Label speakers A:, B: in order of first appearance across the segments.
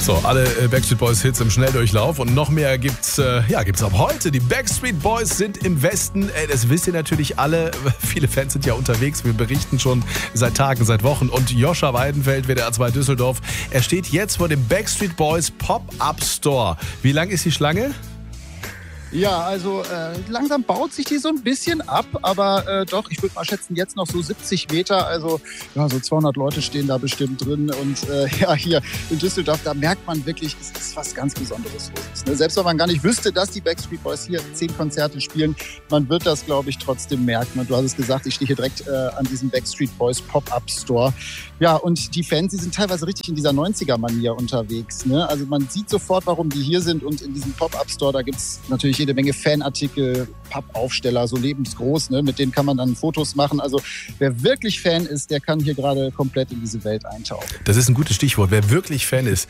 A: So, alle Backstreet Boys Hits im Schnelldurchlauf und noch mehr gibt's ab heute. Die Backstreet Boys sind im Westen. Das wisst ihr natürlich alle. Viele Fans sind ja unterwegs. Wir berichten schon seit Tagen, seit Wochen. Und Joscha Weidenfeld, WDR 2 Düsseldorf, er steht jetzt vor dem Backstreet Boys Pop-Up Store. Wie lang ist die Schlange?
B: Ja, also langsam baut sich die so ein bisschen ab, aber doch, ich würde mal schätzen, jetzt noch so 70 Meter, also ja, so 200 Leute stehen da bestimmt drin und hier in Düsseldorf, da merkt man wirklich, es ist was ganz Besonderes los. Ne? Selbst wenn man gar nicht wüsste, dass die Backstreet Boys hier 10 Konzerte spielen, man wird das, glaube ich, trotzdem merken. Und du hast es gesagt, ich stehe hier direkt an diesem Backstreet Boys Pop-Up Store. Ja, und die Fans, die sind teilweise richtig in dieser 90er-Manier unterwegs. Ne? Also man sieht sofort, warum die hier sind und in diesem Pop-Up Store, da gibt's natürlich jede Menge Fanartikel, Pappaufsteller, so lebensgroß, ne? Mit denen kann man dann Fotos machen. Also wer wirklich Fan ist, der kann hier gerade komplett in diese Welt eintauchen.
A: Das ist ein gutes Stichwort. Wer wirklich Fan ist,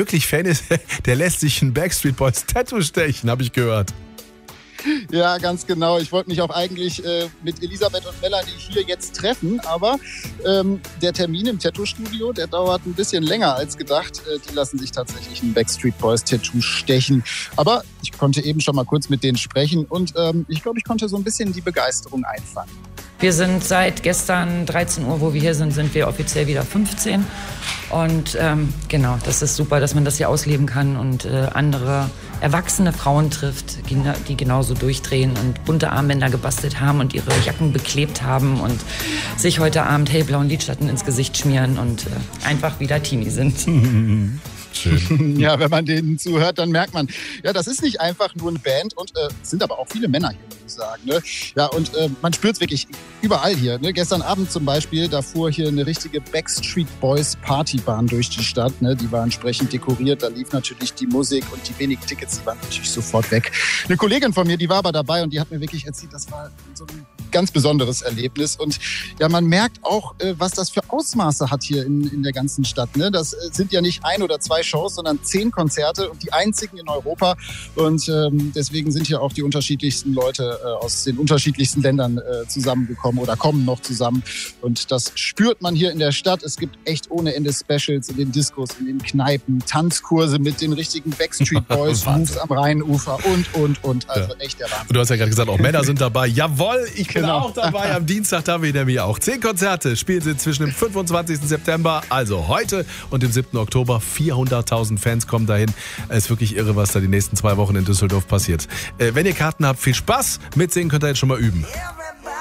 A: der lässt sich ein Backstreet Boys Tattoo stechen, habe ich gehört.
B: Ja, ganz genau. Ich wollte mich auch eigentlich mit Elisabeth und Melanie hier jetzt treffen, aber der Termin im Tattoo-Studio, der dauert ein bisschen länger als gedacht. Die lassen sich tatsächlich ein Backstreet Boys Tattoo stechen. Aber ich konnte eben schon mal kurz mit denen sprechen und ich glaube, ich konnte so ein bisschen die Begeisterung einfangen.
C: Wir sind seit gestern 13 Uhr, wo wir hier sind wir offiziell wieder 15. Und genau, das ist super, dass man das hier ausleben kann und andere erwachsene Frauen trifft, die genauso durchdrehen und bunte Armbänder gebastelt haben und ihre Jacken beklebt haben und sich heute Abend hellblauen Lidschatten ins Gesicht schmieren und einfach wieder Teenie sind.
A: Schön.
B: Ja, wenn man denen zuhört, dann merkt man, ja, das ist nicht einfach nur eine Band und es sind aber auch viele Männer hier, muss ich sagen. Ne? Ja, und man spürt es wirklich überall hier. Ne? Gestern Abend zum Beispiel, da fuhr hier eine richtige Backstreet Boys Partybahn durch die Stadt. Ne? Die war entsprechend dekoriert, da lief natürlich die Musik und die wenigen Tickets, die waren natürlich sofort weg. Eine Kollegin von mir, die war aber dabei und die hat mir wirklich erzählt, das war so ein ganz besonderes Erlebnis. Und ja, man merkt auch, was das für Ausmaße hat hier in der ganzen Stadt. Ne? Das sind ja nicht 1 oder 2 Shows, sondern 10 Konzerte und die einzigen in Europa. Und deswegen sind hier auch die unterschiedlichsten Leute aus den unterschiedlichsten Ländern zusammengekommen oder kommen noch zusammen. Und das spürt man hier in der Stadt. Es gibt echt ohne Ende Specials in den Diskos, in den Kneipen, Tanzkurse mit den richtigen Backstreet Boys, Moves am Rheinufer und. Also echt der Wahnsinn.
A: Und du hast ja gerade gesagt, auch Männer sind dabei. Jawohl, ich bin auch dabei. Am Dienstag da wieder mir auch. 10 Konzerte spielen sie zwischen dem 25. September, also heute, und dem 7. Oktober. 400.000 Fans kommen dahin. Es ist wirklich irre, was da die nächsten 2 Wochen in Düsseldorf passiert. Wenn ihr Karten habt, viel Spaß. Mitsingen könnt ihr jetzt schon mal üben.